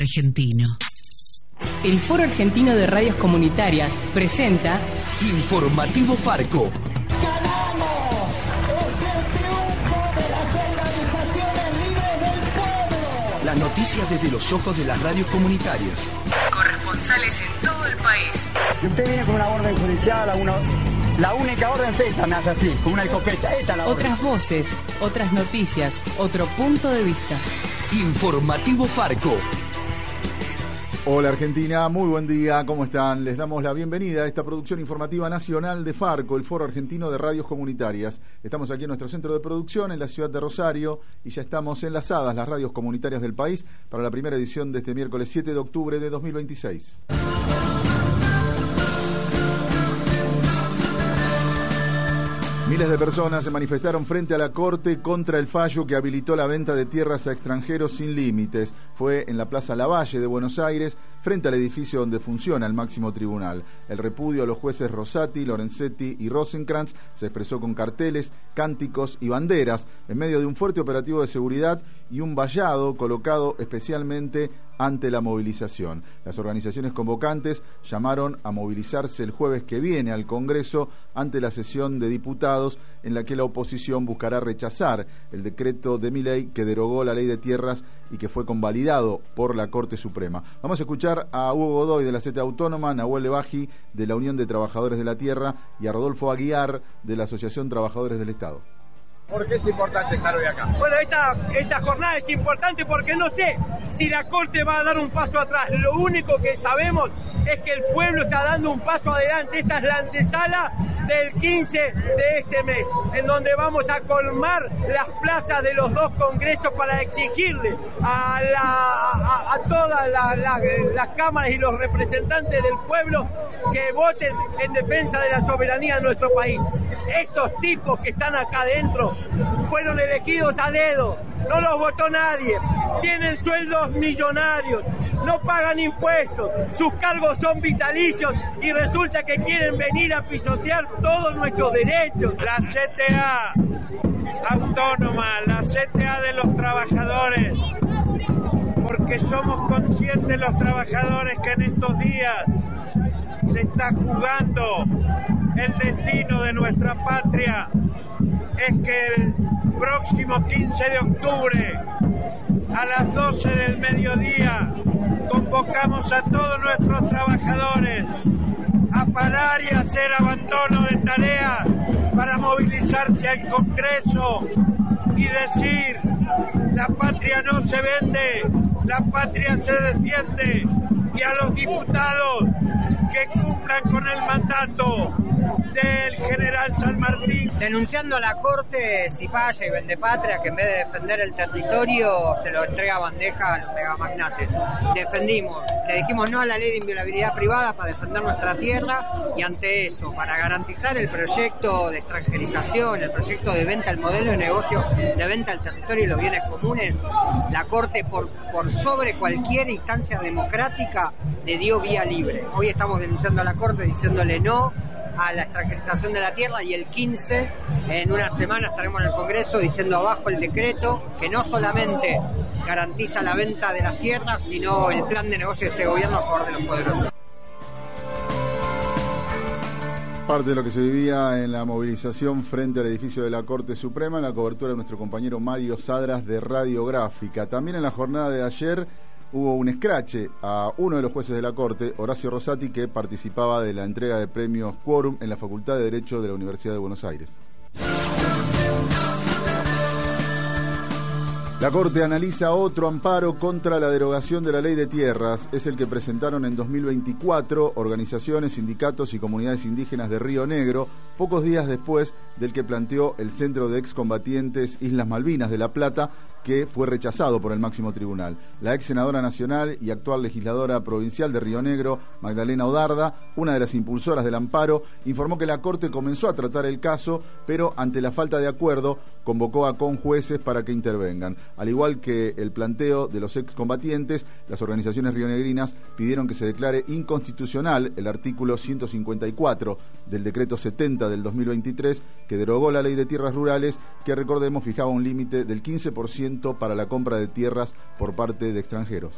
Argentino. El Foro Argentino de Radios Comunitarias presenta Informativo Farco. ¡Ganamos! ¡Es el triunfo de las organizaciones libres del pueblo! Las noticias desde los ojos de las radios comunitarias. corresponsales en todo el país. Y usted viene con una orden judicial, la única orden es esta, me hace así, con una escopeta. Esta es la orden. Otras voces, otras noticias, otro punto de vista. Informativo Farco. Hola Argentina, muy buen día, ¿cómo están? Les damos la bienvenida a esta producción informativa nacional de Farco, el Foro Argentino de Radios Comunitarias. Estamos aquí en nuestro centro de producción en la ciudad de Rosario y ya estamos enlazadas las radios comunitarias del país para la primera edición de este miércoles 7 de octubre de 2026. Miles de personas se manifestaron frente a la Corte contra el fallo que habilitó la venta de tierras a extranjeros sin límites. Fue en la Plaza Lavalle de Buenos Aires, frente al edificio donde funciona el máximo tribunal. El repudio a los jueces Rosati, Lorenzetti y Rosenkrantz se expresó con carteles, cánticos y banderas, en medio de un fuerte operativo de seguridad y un vallado colocado especialmente ante la movilización. Las organizaciones convocantes llamaron a movilizarse el jueves que viene al Congreso ante la sesión de diputados en la que la oposición buscará rechazar el decreto de Milei que derogó la ley de tierras y que fue convalidado por la Corte Suprema. Vamos a escuchar a Hugo Godoy de la CTA Autónoma, a Nahuel Lebaji de la Unión de Trabajadores de la Tierra y a Rodolfo Aguiar de la Asociación Trabajadores del Estado. ¿Por qué es importante estar hoy acá? Bueno, esta jornada es importante porque no sé si la Corte va a dar un paso atrás. Lo único que sabemos es que el pueblo está dando un paso adelante. Esta es la antesala del 15 de este mes, en donde vamos a colmar las plazas de los dos congresos para exigirle a todas las cámaras y los representantes del pueblo que voten en defensa de la soberanía de nuestro país. Estos tipos que están acá adentro fueron elegidos a dedo, no los votó nadie, tienen sueldos millonarios, no pagan impuestos, sus cargos son vitalicios y resulta que quieren venir a pisotear todos nuestros derechos. La CTA Autónoma, la CTA de los trabajadores, porque somos conscientes los trabajadores que en estos días se está jugando el destino de nuestra patria, es que el próximo 15 de octubre a las 12 del mediodía convocamos a todos nuestros trabajadores a parar y hacer abandono de tareas para movilizarse al Congreso y decir: la patria no se vende, la patria se defiende, y a los diputados que cumplan con el mandato del general San Martín. Denunciando a la Corte Cipaya y Vendepatria que en vez de defender el territorio se lo entrega a bandeja a los megamagnates. Defendimos, le dijimos no a la ley de inviolabilidad privada para defender nuestra tierra, y ante eso, para garantizar el proyecto de extranjerización, el proyecto de venta, el modelo de negocio de venta al territorio y los bienes comunes, la Corte por sobre cualquier instancia democrática le dio vía libre. Hoy estamos denunciando a la Corte diciéndole no a la extranjerización de la tierra, y el 15, en una semana, estaremos en el Congreso diciendo abajo el decreto que no solamente garantiza la venta de las tierras, sino el plan de negocio de este gobierno a favor de los poderosos. Parte de lo que se vivía en la movilización frente al edificio de la Corte Suprema, en la cobertura de nuestro compañero Mario Sadras de Radiográfica. También en la jornada de ayer hubo un escrache a uno de los jueces de la Corte, Horacio Rosati, que participaba de la entrega de premios Quórum en la Facultad de Derecho de la Universidad de Buenos Aires. La Corte analiza otro amparo contra la derogación de la ley de tierras. Es el que presentaron en 2024 organizaciones, sindicatos y comunidades indígenas de Río Negro, pocos días después del que planteó el Centro de Excombatientes Islas Malvinas de La Plata, que fue rechazado por el máximo tribunal. La ex senadora nacional y actual legisladora provincial de Río Negro, Magdalena Odarda, una de las impulsoras del amparo, informó que la Corte comenzó a tratar el caso, pero ante la falta de acuerdo convocó a conjueces para que intervengan. Al igual que el planteo de los excombatientes, las organizaciones rionegrinas pidieron que se declare inconstitucional el artículo 154 del decreto 70 del 2023, que derogó la ley de tierras rurales, que recordemos fijaba un límite del 15% para la compra de tierras por parte de extranjeros.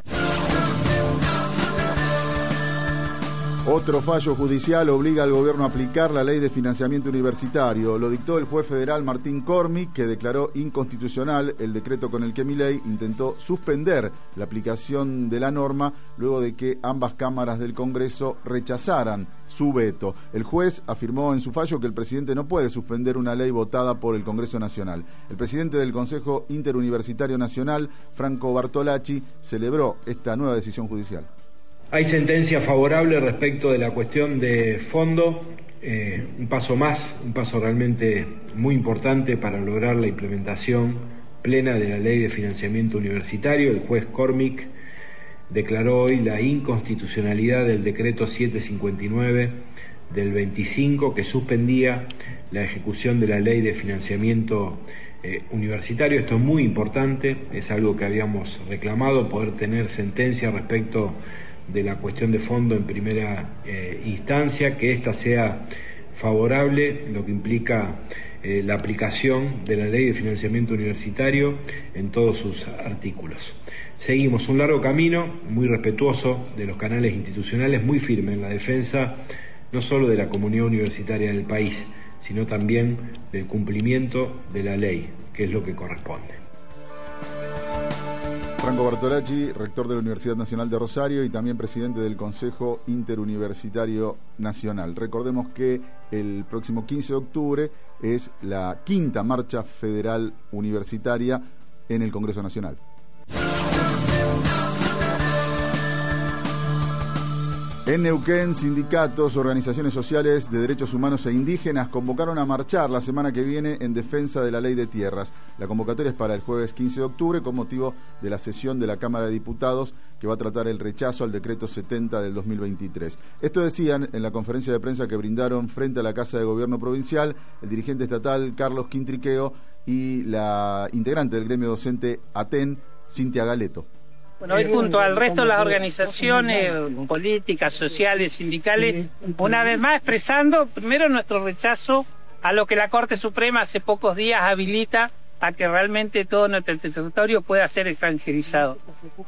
Otro fallo judicial obliga al gobierno a aplicar la ley de financiamiento universitario. Lo dictó el juez federal Martín Cormick, que declaró inconstitucional el decreto con el que Milei intentó suspender la aplicación de la norma luego de que ambas cámaras del Congreso rechazaran su veto. El juez afirmó en su fallo que el presidente no puede suspender una ley votada por el Congreso Nacional. El presidente del Consejo Interuniversitario Nacional, Franco Bartolacci, celebró esta nueva decisión judicial. Hay sentencia favorable respecto de la cuestión de fondo, un paso más, un paso realmente muy importante para lograr la implementación plena de la Ley de Financiamiento Universitario. El juez Cormick declaró hoy la inconstitucionalidad del decreto 759 del 25 que suspendía la ejecución de la Ley de Financiamiento Universitario. Esto es muy importante, es algo que habíamos reclamado, poder tener sentencia respecto de la cuestión de fondo en primera instancia, que ésta sea favorable, lo que implica la aplicación de la Ley de Financiamiento Universitario en todos sus artículos. Seguimos un largo camino, muy respetuoso de los canales institucionales, muy firme en la defensa no solo de la comunidad universitaria del país, sino también del cumplimiento de la ley, que es lo que corresponde. Franco Bartolacci, rector de la Universidad Nacional de Rosario y también presidente del Consejo Interuniversitario Nacional. Recordemos que el próximo 15 de octubre es la quinta marcha federal universitaria en el Congreso Nacional. En Neuquén, sindicatos, organizaciones sociales de derechos humanos e indígenas convocaron a marchar la semana que viene en defensa de la ley de tierras. La convocatoria es para el jueves 15 de octubre con motivo de la sesión de la Cámara de Diputados que va a tratar el rechazo al decreto 70 del 2023. Esto decían en la conferencia de prensa que brindaron frente a la Casa de Gobierno Provincial el dirigente estatal Carlos Quintriqueo y la integrante del gremio docente ATEN, Cintia Galeto. Bueno, hoy junto al resto de las organizaciones políticas, sociales, sindicales, una vez más expresando primero nuestro rechazo a lo que la Corte Suprema hace pocos días habilita a que realmente todo nuestro territorio pueda ser extranjerizado.